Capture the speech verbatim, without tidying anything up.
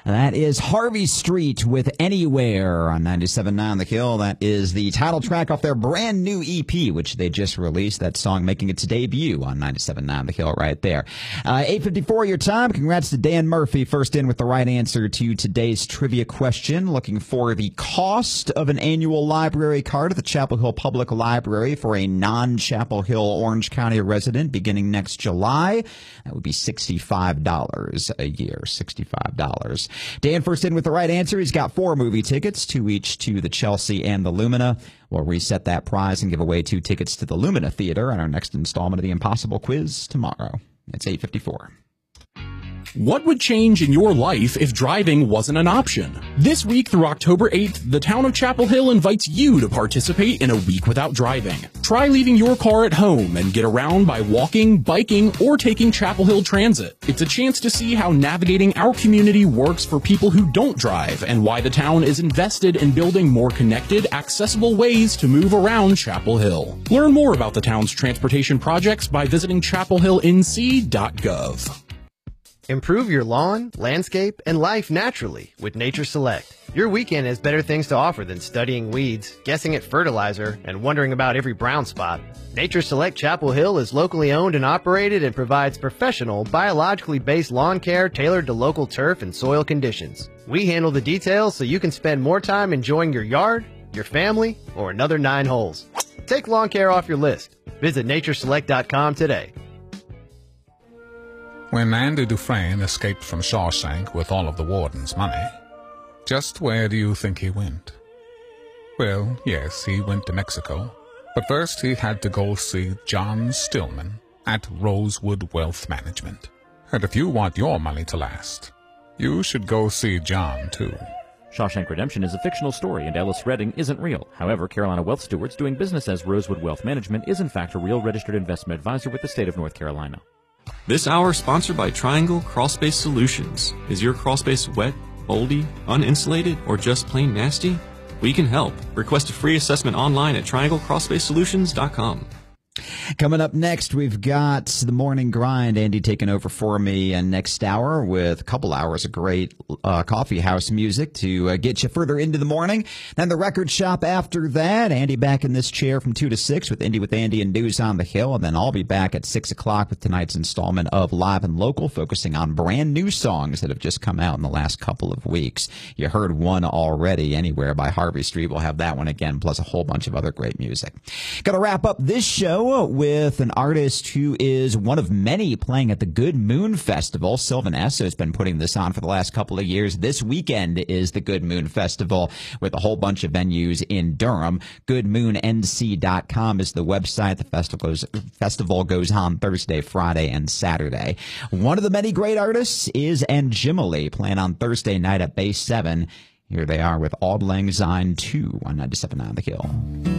That is Harvey Street with Anywhere on ninety-seven point nine The Hill. That is the title track off their brand new E P, which they just released. That song making its debut on ninety-seven point nine The Hill right there. Uh, eight fifty-four your time. Congrats to Dan Murphy, first in with the right answer to today's trivia question. Looking for the cost of an annual library card at the Chapel Hill Public Library for a non-Chapel Hill Orange County resident beginning next July. That would be sixty-five dollars a year. sixty-five dollars. Dan first in with the right answer. He's got four movie tickets, two each to the Chelsea and the Lumina. We'll reset that prize and give away two tickets to the Lumina Theater on our next installment of the Impossible Quiz tomorrow. It's eight fifty-four. What would change in your life if driving wasn't an option? This week through October eighth, the town of Chapel Hill invites you to participate in a week without driving. Try leaving your car at home and get around by walking, biking, or taking Chapel Hill Transit. It's a chance to see how navigating our community works for people who don't drive and why the town is invested in building more connected, accessible ways to move around Chapel Hill. Learn more about the town's transportation projects by visiting chapel hill n c dot gov. Improve your lawn, landscape, and life naturally with Nature Select. Your weekend has better things to offer than studying weeds, guessing at fertilizer, and wondering about every brown spot. Nature Select Chapel Hill is locally owned and operated and provides professional, biologically based lawn care tailored to local turf and soil conditions. We handle the details so you can spend more time enjoying your yard, your family, or another nine holes. Take lawn care off your list. Visit nature select dot com today. When Andy Dufresne escaped from Shawshank with all of the warden's money, just where do you think he went? Well, yes, he went to Mexico, but first he had to go see John Stillman at Rosewood Wealth Management. And if you want your money to last, you should go see John, too. Shawshank Redemption is a fictional story, and Ellis Redding isn't real. However, Carolina Wealth Stewards, doing business as Rosewood Wealth Management, is in fact a real registered investment advisor with the state of North Carolina. This hour sponsored by Triangle Crawlspace Solutions. Is your crawlspace wet, moldy, uninsulated, or just plain nasty? We can help. Request a free assessment online at triangle crawlspace solutions dot com. Coming up next, we've got the Morning Grind. Andy taking over for me and next hour with a couple hours of great uh, coffee house music to uh, get you further into the morning. Then the record shop after that. Andy back in this chair from two to six with Indy with Andy and News on the Hill. And then I'll be back at six o'clock with tonight's installment of Live and Local, focusing on brand new songs that have just come out in the last couple of weeks. You heard one already, Anywhere by Harvey Street. We'll have that one again, plus a whole bunch of other great music. Going to wrap up this show with an artist who is one of many playing at the Good Moon Festival. Sylvan Esso has been putting this on for the last couple of years. This weekend is the Good Moon Festival with a whole bunch of venues in Durham. good moon n c dot com is the website. The festival goes, festival goes on Thursday, Friday, and Saturday. One of the many great artists is Anjimile, playing on Thursday night at Base seven. Here they are with Auld Lang Syne two on ninety-seven point nine The Hill.